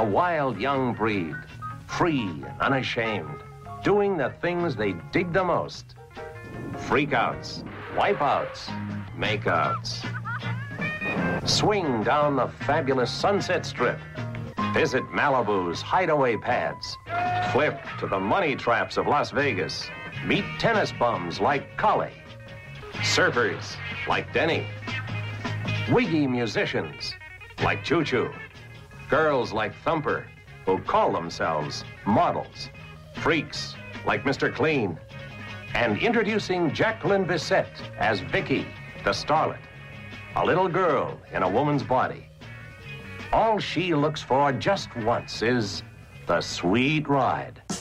A wild young breed, free and unashamed, doing the things they dig the most. Freakouts, wipeouts, makeouts. Swing down the fabulous Sunset Strip. Visit Malibu's hideaway pads. Flip to the money traps of Las Vegas. Meet tennis bums like Collie. Surfers like Denny. Wiggy musicians like Choo Choo. Girls like Thumper, who call themselves models. Freaks like Mr. Clean. And introducing Jacqueline Bisset as Vicky, the starlet. A little girl in a woman's body. All she looks for just once is the sweet ride.